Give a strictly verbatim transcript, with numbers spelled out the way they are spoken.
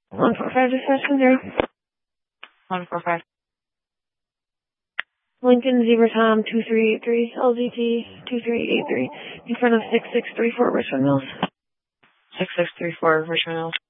one four five dispatch from zero. one four five. Lincoln Zebra Tom two three eight three, L Z T two three eight three, in front of six six three four Richmond Mills. six six three four Richmond Mills.